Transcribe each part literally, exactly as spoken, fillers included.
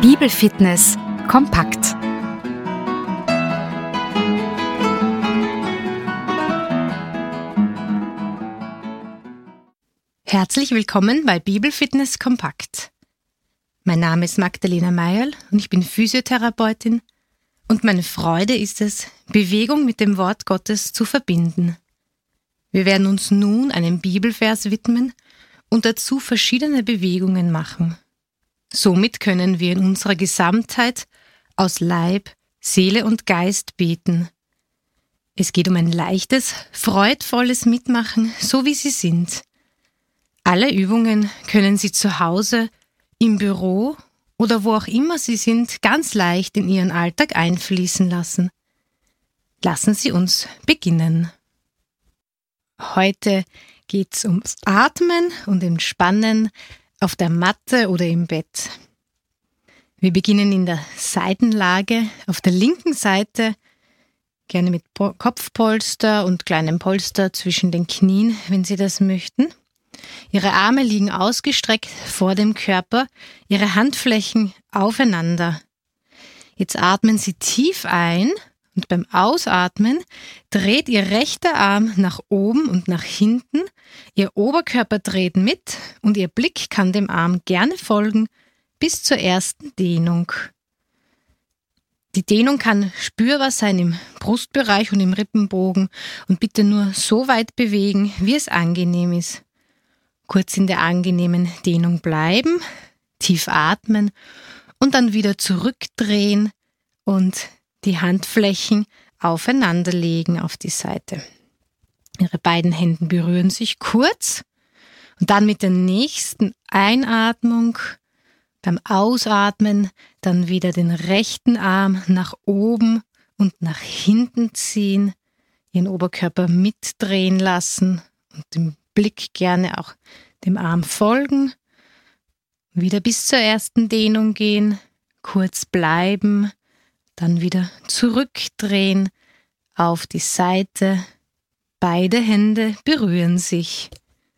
Bibelfitness kompakt. Herzlich willkommen bei Bibelfitness kompakt. Mein Name ist Magdalena Meierl und ich bin Physiotherapeutin und meine Freude ist es, Bewegung mit dem Wort Gottes zu verbinden. Wir werden uns nun einem Bibelvers widmen und dazu verschiedene Bewegungen machen. Somit können wir in unserer Gesamtheit aus Leib, Seele und Geist beten. Es geht um ein leichtes, freudvolles Mitmachen, so wie Sie sind. Alle Übungen können Sie zu Hause, im Büro oder wo auch immer Sie sind, ganz leicht in Ihren Alltag einfließen lassen. Lassen Sie uns beginnen. Heute geht's ums Atmen und Entspannen auf der Matte oder im Bett. Wir beginnen in der Seitenlage auf der linken Seite, gerne mit po- Kopfpolster und kleinem Polster zwischen den Knien, wenn Sie das möchten. Ihre Arme liegen ausgestreckt vor dem Körper, Ihre Handflächen aufeinander. Jetzt atmen Sie tief ein und beim Ausatmen dreht Ihr rechter Arm nach oben und nach hinten, Ihr Oberkörper dreht mit und Ihr Blick kann dem Arm gerne folgen bis zur ersten Dehnung. Die Dehnung kann spürbar sein im Brustbereich und im Rippenbogen und bitte nur so weit bewegen, wie es angenehm ist. Kurz in der angenehmen Dehnung bleiben, tief atmen und dann wieder zurückdrehen und die Handflächen aufeinanderlegen auf die Seite. Ihre beiden Hände berühren sich kurz und dann mit der nächsten Einatmung, beim Ausatmen, dann wieder den rechten Arm nach oben und nach hinten ziehen, Ihren Oberkörper mitdrehen lassen und dem Blick gerne auch dem Arm folgen, wieder bis zur ersten Dehnung gehen, kurz bleiben, dann wieder zurückdrehen auf die Seite. Beide Hände berühren sich.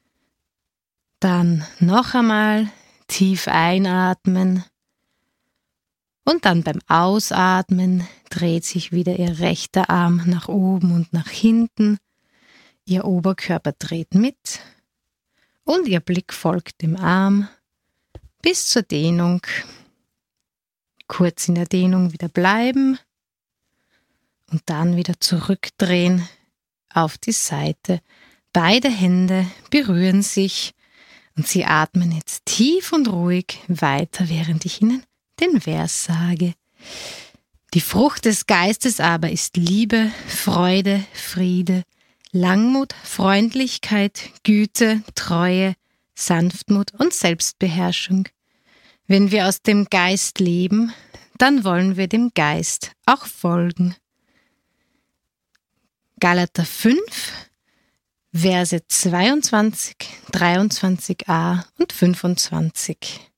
Dann noch einmal tief einatmen und dann beim Ausatmen dreht sich wieder Ihr rechter Arm nach oben und nach hinten. Ihr Oberkörper dreht mit und Ihr Blick folgt dem Arm bis zur Dehnung. Kurz in der Dehnung wieder bleiben und dann wieder zurückdrehen auf die Seite. Beide Hände berühren sich und Sie atmen jetzt tief und ruhig weiter, während ich Ihnen den Vers sage. Die Frucht des Geistes aber ist Liebe, Freude, Friede, Langmut, Freundlichkeit, Güte, Treue, Sanftmut und Selbstbeherrschung. Wenn wir aus dem Geist leben, dann wollen wir dem Geist auch folgen. Galater fünf, Verse zweiundzwanzig, dreiundzwanzig a und fünfundzwanzig.